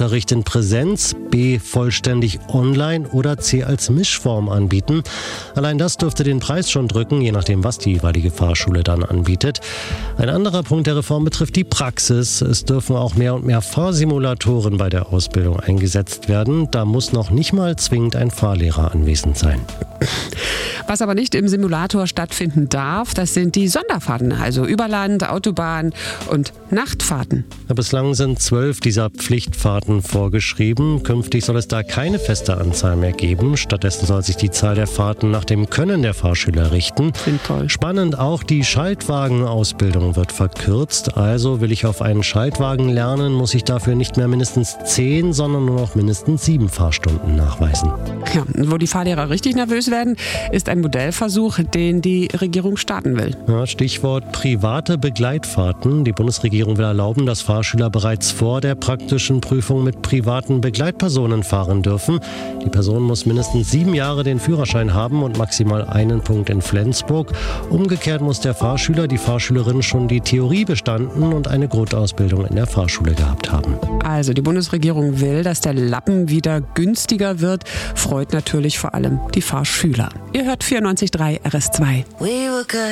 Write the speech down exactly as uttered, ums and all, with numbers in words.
Unterricht in Präsenz, B vollständig online oder C als Mischform anbieten. Allein das dürfte den Preis schon drücken, je nachdem, was die jeweilige Fahrschule dann anbietet. Ein anderer Punkt der Reform betrifft die Praxis. Es dürfen auch mehr und mehr Fahrsimulatoren bei der Ausbildung eingesetzt werden. Da muss noch nicht mal zwingend ein Fahrlehrer anwesend sein. Was aber nicht im Simulator stattfinden darf, das sind die Sonderfahrten, also über Land, Autobahn und Nachtfahrten. Ja, bislang sind zwölf dieser Pflichtfahrten vorgeschrieben. Künftig soll es da keine feste Anzahl mehr geben. Stattdessen soll sich die Zahl der Fahrten nach dem Können der Fahrschüler richten. Sinnvoll. Spannend, auch die Schaltwagenausbildung wird verkürzt. Also will ich auf einen Schaltwagen lernen, muss ich dafür nicht mehr mindestens zehn, sondern nur noch mindestens sieben Fahrstunden nachweisen. Ja, wo die Fahrlehrer richtig nervös werden, ist ein Modellversuch, den die Regierung starten will. Ja, Stichwort private Begleitfahrten. Die Bundesregierung will erlauben, dass Fahrschüler bereits vor der praktischen Prüfung mit privaten Begleitpersonen fahren dürfen. Die Person muss mindestens sieben Jahre den Führerschein haben und maximal einen Punkt in Flensburg. Umgekehrt muss der Fahrschüler, die Fahrschülerin schon die Theorie bestanden und eine Grundausbildung in der Fahrschule gehabt haben. Also die Bundesregierung will, dass der Lappen wieder günstiger wird. Freut natürlich vor allem die Fahrschüler. Ihr hört vierundneunzig Komma drei R S zwei.